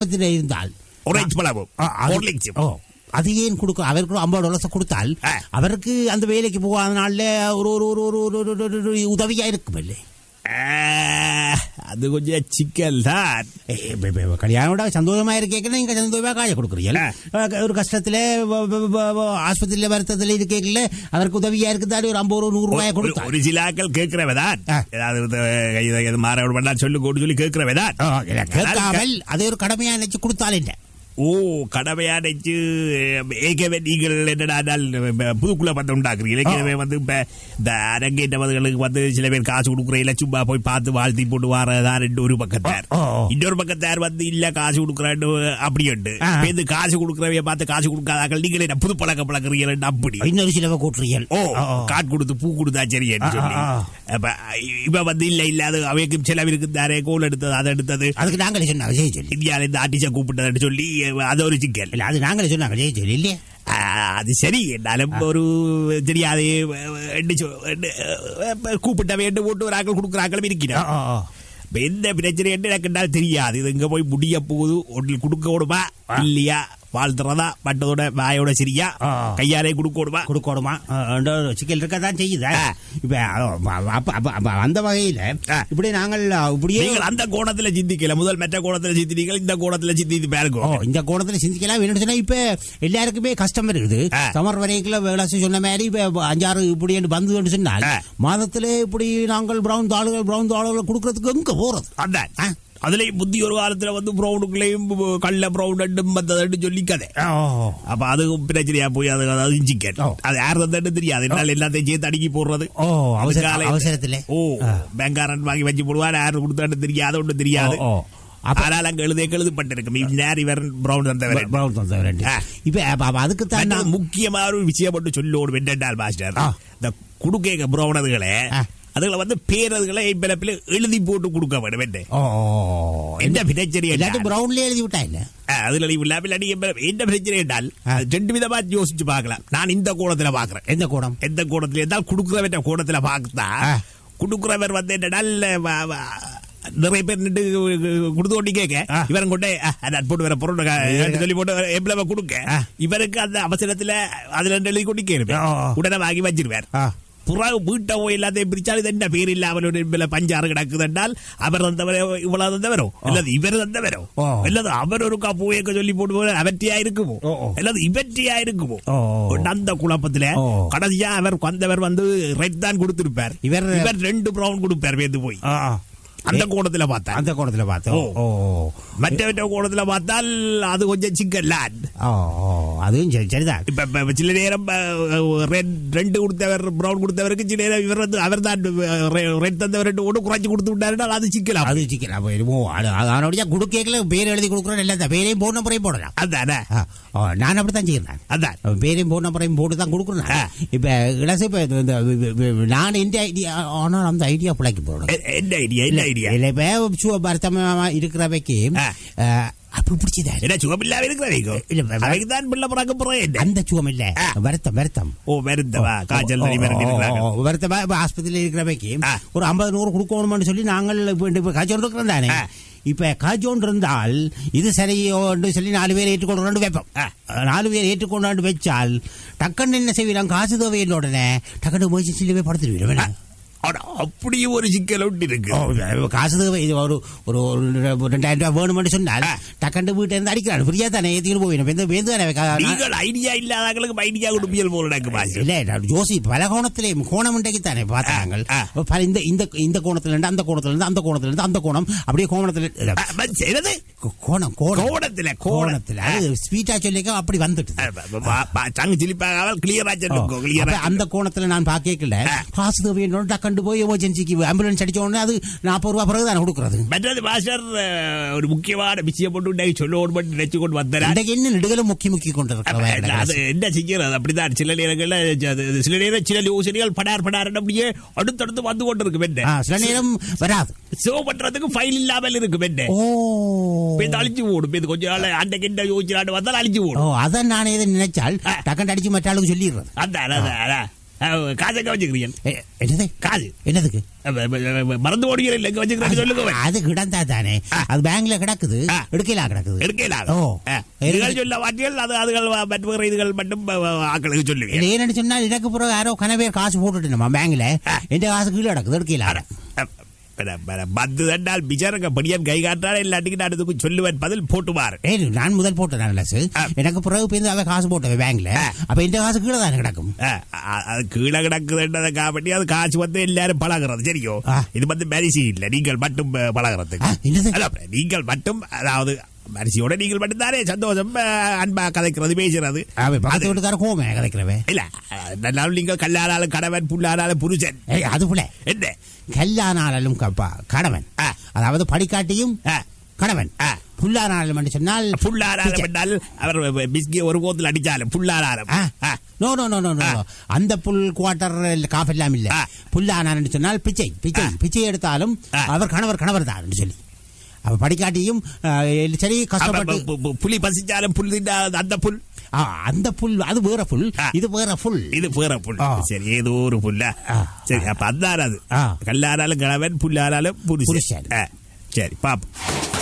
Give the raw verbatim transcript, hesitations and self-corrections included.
பழத்தில் இருந்தால் ஆரஞ்சு பழம் ஓ அது ஏன் கொடுக்க அவருக்கு ஐம்பது டாலர்ஸ் கொடுத்தால் அவருக்கு அந்த வேலைக்கு போகாதனால ஒரு ஒரு ஒரு உதவியா இருக்கும் இல்லை? அது கொஞ்சம் சிக்கல் தான். கல்யாணோட சந்தோஷமா இருக்கேன், நீங்க சந்தோஷமா காய கொடுக்குறீங்க. ஒரு கஷ்டத்துல ஆஸ்பத்திரியில வருத்தத்துல இது கேட்கல, அதற்கு உதவியா இருக்குதாரு ஒரு ஐம்பது நூறு ரூபாய் கொடுத்தா. ஒரு சில ஆக்கள் கேட்கிறவதான் ஏதாவது மாற பண்ணா சொல்லு கூட்டு சொல்லி கேட்கிறவதான். கேட்காமல் அதை ஒரு கடமையா நினைச்சு கொடுத்தாலே. ஓ கடமையா நினைச்சு ஏற்கனவே நீங்கள் என்னடால் புதுக்குள்ள பத்து உண்டாக்குறீங்க. ஏற்கனவே வந்து இப்ப இந்த அரங்கேற்றவர்களுக்கு வந்து சில பேர் காசு கொடுக்குறீங்களா, சும்மா போய் பார்த்து வாழ்த்தி போட்டு வரதா ரெண்டு ஒரு பக்கத்தார். இன்னொரு பக்கத்தார் வந்து இல்ல காசு கொடுக்குறான்னு அப்படி உண்டு. இது காசு கொடுக்குறவைய பார்த்து காசு கொடுக்காதாக்கள் நீங்களே புது பழக்க பழக்கிறீங்க அப்படி இன்னொரு சிலவை கூட்டுறீங்க. ஓ காட்டு கொடுத்து பூ கொடுத்தா சரின்னு சொல்லி இப்ப வந்து இல்ல இல்ல அது அவைக்கும் செலவு இருக்குதாரே, கோல் எடுத்தது அதை எடுத்தது அதுக்கு நாங்களே சொன்னாங்க இந்தியாவில இருந்து ஆர்டிஸ்ட கூப்பிட்டதுன்னு சொல்லி அது ஒரு சிக்கல் இல்ல. அது நாங்களே சொன்னாங்க இல்லையே. அது சரி என்னாலும் ஒரு தெரியாது கூப்பிட்ட வேண்டும் போட்டு ஒரு ஆக்கள் கொடுக்குறாக்களும் இருக்கிறோம். எந்த பிரச்சனை என்று எனக்கு தெரியாது. இது இங்க போய் முடிய போகுது, ஒன்றில் கொடுக்க விடுமா இல்லையா, வாழ்த்துறதா மற்றதோட வாயோட சரியா கையாலே கொடுக்கணுமா கொடுக்கணுமா சிக்கல் இருக்கதான் செய்யுது. இப்ப அந்த வகையில இப்படி நாங்கள் இப்படியே அந்த கோணத்துல சிந்திக்கல, முதல் மற்ற கோணத்துல சிந்திக்க இந்த கோணத்துல சிந்தித்து பாருங்க. இந்த கோணத்துல சிந்திக்கலாம். என்ன சொன்னா இப்ப எல்லாருக்குமே கஷ்டம் இருக்குது. சமர் வரைக்குள்ள வேளாசி சொன்ன மாதிரி இப்ப அஞ்சாறு இப்படி வந்து சொன்னால் மாதத்திலே இப்படி நாங்கள் பிரவுன் தாளுகள் பிரவுன் தாளுகள் கொடுக்கறதுக்கு எங்க போறது? அதான் அதுலயும் புத்தி ஒரு காலத்துல வந்து ப்ரௌனுக்குள்ளேயும் கள்ள ப்ரௌன் மத்தது சொல்லி கதை. அப்ப அது பிரச்சனையா போய் அது சிக்கன் அது யார் தந்து தெரியாது. என்னால எல்லாத்தையும் சேர்த்து அடுக்கி போடுறது அவசரத்துல. ஓ பேங்காரன் வாங்கி வச்சு போடுவார், யாரு கொடுத்தான்னு தெரியாது, ஒன்றும் தெரியாது. அதனால அங்க எழுத எழுதப்பட்டிருக்கு பிரவுன் தந்தவர். இப்ப அதுக்கு தான் முக்கியமான ஒரு விஷயம் மட்டும் சொல்லோடு வெண்டால் மாஸ்டர், இந்த குடுக்க பிரவுனதுகளை அதுல வந்து பேரதுகளை எழுதி போட்டு கொடுக்க வேண்டும். என்ன பிரச்சனை பிரவுன்ல எழுதி விட்டா இல்ல அதுல என்ன பிரச்சனை என்றால் ரெண்டு விதமா யோசிச்சு பார்க்கலாம். நான் இந்த கோணத்துல பாக்குறேன். எந்த கோணம்? எந்த கோணத்துல இருந்தால் கொடுக்குறவற்ற கோணத்துல பார்த்தா கொடுக்குறவர் வந்து என்னடால் நிறைய பேர் நின்று கொடுத்து கொண்டு கேட்க இவரும் கொண்டே போட்டு வர பொருள் சொல்லி போட்டு எவ்வளவு கொடுக்க இவருக்கு அந்த அவசரத்துல அதுல எழுதி கொண்டு கேட்பேன், உடனே வாங்கி வச்சிருவார். புறாவு வீட்டை போய் எல்லாத்தையும் பிரிச்சாலும் இது என்ன பேர் இல்ல அவருடைய பஞ்சாறு கிடக்குது என்றால் அவர் தந்தவரோ இவ்வளவு தந்தவரோ இல்லது இவர் தந்தவரோ இல்லது அவர் ஒரு பூவைக்க சொல்லி போட்டு அவற்றியா இருக்குமோ இல்லது இவற்றியா இருக்குமோ அந்த குழப்பத்துல கடைசியா அவர் வந்தவர் வந்து ரெட் தான் கொடுத்திருப்பார், இவர் இவர் ரெண்டு பிரவுன் கொடுப்பார் வேந்து போய். அந்த கோணத்துல பார்த்தா அந்த கோணத்துல பார்த்தோம். மற்ற கோணத்துல பார்த்தால் அது கொஞ்சம் சிக்கல். அதுவும் சரிதான். இப்ப சில நேரம் ரெண்டு கொடுத்தவர் பிரவுன் கொடுத்தவருக்கு சில நேரம் இவர் வந்து அவர் தான் ரெட் தந்தவர் ஒன்று குறைச்சி கொடுத்து விட்டாருன்னா அது சிக்கலாம். அது சிக்கலாம். அதனுடைய குடுக்கல பேர் எழுதி கொடுக்குறோம் இல்ல, பேரையும் போன் நம்பரையும் போடலாம். அதானே நான் அப்படித்தான் செய்யறேன். அதான் பேரையும் போன் நம்பரையும் போட்டு தான் கொடுக்குறேன். இப்ப இளசு இப்ப நான் எந்த ஐடியா ஆனால் அந்த ஐடியா பிழைக்க போறேன். என்ன ஐடியா? என்ன ஐடியா? இல்ல இப்ப வருத்தமா இருக்கிறவைக்கு அப்படி பிடிச்சதா சுகம் இல்லாம இருக்கிற அந்த சுகம் இல்ல வருத்தம் வருத்தம் ஓ வருத்தமா காய்ச்சல் வருத்தமா ஆஸ்பத்திரியில இருக்கிறவைக்கு ஒரு ஐம்பது நூறு கொடுக்கணும்னு சொல்லி நாங்கள் காய்ச்சல் இருக்கிறோம் தானே. இப்ப காய்ச்சல் இருந்தால் இது சரியோ சொல்லி நாலு பேர் ஏற்றுக்கொண்டு வைப்போம். நாலு பேர் ஏற்றுக்கொண்டாண்டு வச்சால் டக்குன்னு என்ன செய்வீங்க, காசு தேவையில்லை உடனே டக்குன்னு எமர்ஜென்சியில படுத்துருவீங்க. அப்படியும் ஒரு சிக்கல் ஒன்று இருக்கு. காசு இது ஒரு ஒரு ரெண்டாயிரம் ரூபாய் வேணும்னு சொன்னால் டக்கண்டு வீட்டை இருந்து அடிக்கிறான் ஃப்ரீயா தானே ஏற்றிட்டு போவேன். ஐடியா இல்லாதவங்களுக்கு ஐடியா கொடுப்பியல் போல நடக்கு இல்ல ஜோசி பல கோணத்திலே கோணம் இன்றைக்கு தானே பார்த்தாங்க. இந்த இந்த இந்த கோணத்துல இருந்து அந்த கோணத்துல இருந்து அந்த கோணத்துல இருந்து அந்த கோணம் அப்படியே கோணத்துல கோணம் கோணத்துல கோணத்துல அது ஸ்வீட்டா சொல்லிக்க அப்படி வந்துட்டு அந்த கோணத்துல நான் பாக்கல காசு தேவை கண்டு போய் எமர்ஜென்சிக்கு ஆம்புலன்ஸ் அடிச்ச உடனே அது நாற்பது ரூபாய் பிறகு தானே கொடுக்கறது. மற்றது மாஸ்டர் ஒரு முக்கியமான விஷயம் போட்டு சொல்லோடு நினைச்சு கொண்டு வந்தார். என்ன நெடுகளும் முக்கிய முக்கிய கொண்டு இருக்கிறது அது என்ன செய்யறது அப்படிதான். சில நேரங்கள்ல சில நேரம் சில யோசனைகள் படார் படார் அப்படியே அடுத்தடுத்து வந்து கொண்டு இருக்கு. சில நேரம் வராது சோ பண்றதுக்கு ஃபைல் இல்லாமல் இருக்கு. பெண்ணே அழிச்சு ஓடும் கொஞ்சம் நாள் அன்றைக்கு என்ன யோசிச்சு வந்தால் அழிச்சு ஓடும். அதான் நான் எதை நினைச்சால் டக்கண்டு அடிச்சு மற்ற ஆளுக்கு சொல்லிடுறது. அதான் காசை வச்சுக்கிறீங்க. என்னது காசு என்னதுக்கு மறந்து ஓடுகிற இல்ல எங்க வச்சுக்கிறேன் சொல்லுங்க. அது கிடந்தா தானே, அது பேங்க்ல கிடக்குது, எடுக்கலாம் கிடக்குது, எடுக்கலாம். ஓ சொல்ல வாட்டிகள் அது அதுகள் மற்ற இதுகள் மட்டும் ஆக்களுக்கு சொல்லுங்க. ஏன்னு சொன்னால் எனக்கு பிறகு யாரோ கனவே காசு போட்டுட்டு நம்ம பேங்க்ல எந்த காசு கீழே கிடக்குது, எடுக்கலாம். பத்து தண்டால் பிச்சாரங்க படியான் கை காட்டால எல்லாத்துக்கும் அடுத்துக்கு சொல்லுவேன் பதில் போட்டுவார். நான் முதல் போட்டேன் எனக்கு பிறகு பேருந்து அவ காசு போட்டவன் பேங்க்ல, அப்ப இந்த காசு கீழே தானே கிடக்கும். அது கீழே கிடக்குதுன்றதை காப்பட்டி அது காசு வந்து எல்லாரும் பழகிறது சரியோ. இது வந்து மரிசி இல்ல, நீங்கள் மட்டும் பழகிறதுக்கு. நீங்கள் மட்டும் அதாவது மரிசியோட நீங்கள் மட்டும்தானே சந்தோஷம் அன்பா கதைக்கிறது பேசுறது. கோமே கதைக்கிறவன் இல்ல நல்லாலும் நீங்கள் கல்லானாலும் கடவன் புல்லானாலும் புருஷன். அது போல என்ன கல்லானாலும் கடவன், அதாவது படிக்காட்டியும் கடவன். புல்லானாலும் சொன்னால் புல்லானாலும் என்றால் அவர் பிஸ்கி ஒரு கோத்தில் அடிச்சாலும் புல்லானாலும். நோ நோ நோ நோ அந்த புல் குவார்டர் காஃபெல்லாம் இல்ல. புல்லானாலும் சொன்னால் பிச்சை பிச்சை பிச்சை எடுத்தாலும் அவர் கணவர் கணவர் தான் சொல்லி அவ படிக்காட்டியும் சரி கஷ்டப்பட்டு புலி பசிச்சாலும் புல் அந்த புல் அந்த புல் அது வேற புல், இது வேற புல், இது வேற புல். சரி ஏதோ ஒரு புல்ல. சரி அப்ப அதான் அது கல்லானாலும் கணவன் புல்லானாலும் புருஷன். சரி பாப்போம்.